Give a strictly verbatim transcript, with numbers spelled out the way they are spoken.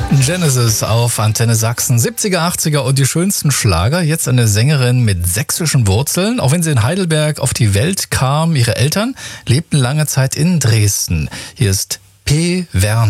Genesis auf Antenne Sachsen. siebziger, achtziger und die schönsten Schlager. Jetzt eine Sängerin mit sächsischen Wurzeln. Auch wenn sie in Heidelberg auf die Welt kam, ihre Eltern lebten lange Zeit in Dresden. Hier ist P. Werner.